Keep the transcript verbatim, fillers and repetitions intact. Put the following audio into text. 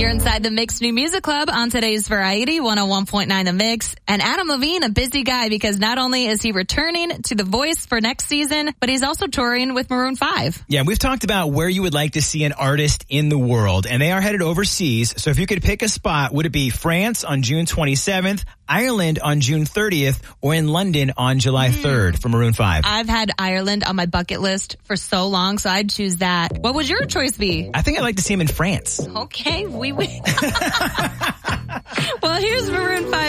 You're inside the Mix New Music Club on today's Variety one oh one point nine The Mix. And Adam Levine, a busy guy, because not only is he returning to The Voice for next season, but he's also touring with Maroon five. Yeah, we've talked about where you would like to see an artist in the world, and they are headed overseas. So if you could pick a spot, would it be France on June twenty-seventh, Ireland on June thirtieth, or in London on July third for Maroon five? I've had Ireland on my bucket list for so long, so I'd choose that. What would your choice be? I think I'd like to see him in France. Okay, we win. Well, here's Maroon five.